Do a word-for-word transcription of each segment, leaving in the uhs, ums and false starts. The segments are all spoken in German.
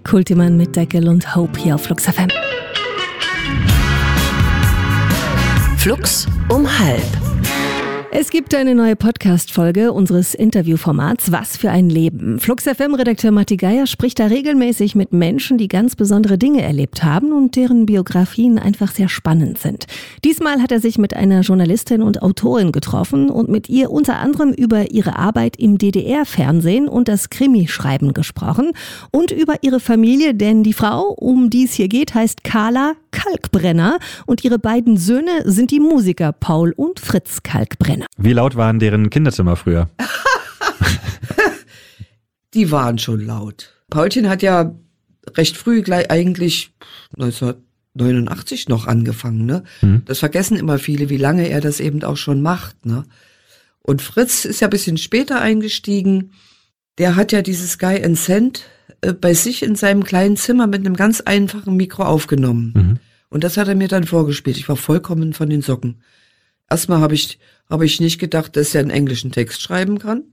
Kultiman mit Deckel und Hope hier auf Flux F M. Flux um halb. Es gibt eine neue Podcast-Folge unseres Interviewformats Was für ein Leben. Flux F M-Redakteur Matti Geier spricht da regelmäßig mit Menschen, die ganz besondere Dinge erlebt haben und deren Biografien einfach sehr spannend sind. Diesmal hat er sich mit einer Journalistin und Autorin getroffen und mit ihr unter anderem über ihre Arbeit im D D R-Fernsehen und das Krimischreiben gesprochen und über ihre Familie, denn die Frau, um die es hier geht, heißt Carla Kalkbrenner und ihre beiden Söhne sind die Musiker Paul und Fritz Kalkbrenner. Wie laut waren deren Kinderzimmer früher? Die waren schon laut. Paulchen hat ja recht früh, gleich eigentlich neunzehnhundertneunundachtzig noch angefangen, ne? Hm. Das vergessen immer viele, wie lange er das eben auch schon macht, ne? Und Fritz ist ja ein bisschen später eingestiegen. Der hat ja dieses Guy and Sand äh, bei sich in seinem kleinen Zimmer mit einem ganz einfachen Mikro aufgenommen. Mhm. Und das hat er mir dann vorgespielt. Ich war vollkommen von den Socken. Erstmal habe ich habe ich nicht gedacht, dass er einen englischen Text schreiben kann.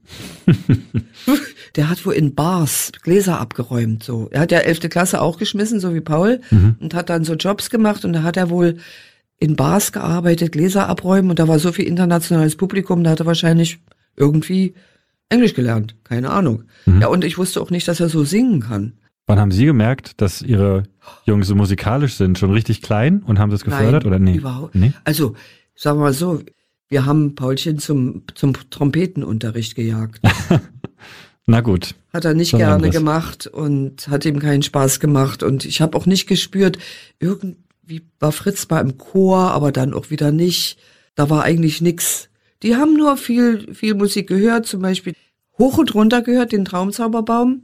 Der hat wohl in Bars Gläser abgeräumt. So, er hat ja elfte Klasse auch geschmissen, so wie Paul, mhm. und hat dann so Jobs gemacht. Und da hat er wohl in Bars gearbeitet, Gläser abräumen. Und da war so viel internationales Publikum, da hat er wahrscheinlich irgendwie Englisch gelernt. Keine Ahnung. Mhm. Ja, und ich wusste auch nicht, dass er so singen kann. Wann haben Sie gemerkt, dass Ihre Jungs so musikalisch sind? Schon richtig klein und haben das gefördert? Nein, oder nee? Überhaupt. Nee? Also, sagen wir mal so, wir haben Paulchen zum zum Trompetenunterricht gejagt. Na gut. Hat er nicht gerne anderes. gemacht und hat ihm keinen Spaß gemacht. Und ich habe auch nicht gespürt, irgendwie war Fritz mal im Chor, aber dann auch wieder nicht. Da war eigentlich nix. Die haben nur viel viel Musik gehört, zum Beispiel hoch und runter gehört, den Traumzauberbaum.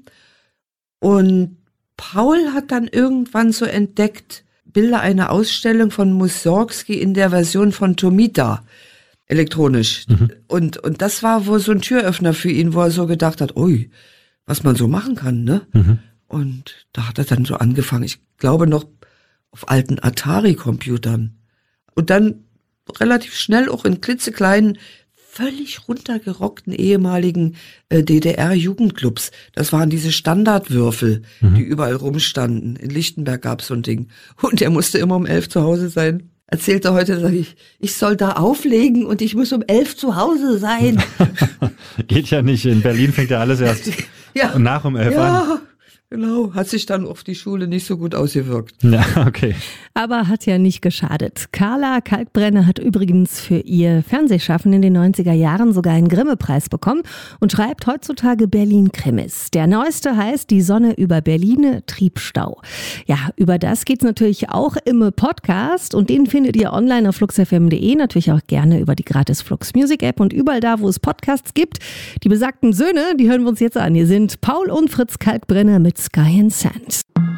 Und Paul hat dann irgendwann so entdeckt, Bilder einer Ausstellung von Mussorgsky in der Version von Tomita, elektronisch. Mhm. Und und das war wohl so ein Türöffner für ihn, wo er so gedacht hat, ui, was man so machen kann, ne? Mhm. Und da hat er dann so angefangen, ich glaube noch auf alten Atari-Computern. Und dann relativ schnell auch in klitzekleinen, völlig runtergerockten ehemaligen äh, D D R-Jugendclubs. Das waren diese Standardwürfel, mhm. die überall rumstanden. In Lichtenberg gab's so ein Ding. Und er musste immer um elf zu Hause sein. Erzählt er heute, sag ich, ich soll da auflegen und ich muss um elf zu Hause sein. Geht ja nicht. In Berlin fängt ja alles erst ja. nach um elf ja. an. Genau, hat sich dann auf die Schule nicht so gut ausgewirkt. Ja, okay. Aber hat ja nicht geschadet. Carla Kalkbrenner hat übrigens für ihr Fernsehschaffen in den neunziger Jahren sogar einen Grimme-Preis bekommen und schreibt heutzutage Berlin-Krimis. Der neueste heißt Die Sonne über Berlin, Triebstau. Ja, über das geht's natürlich auch im Podcast und den findet ihr online auf flux f m punkt d e, natürlich auch gerne über die gratis Flux Music App und überall da, wo es Podcasts gibt. Die besagten Söhne, die hören wir uns jetzt an. Hier sind Paul und Fritz Kalkbrenner mit Sky and Sand.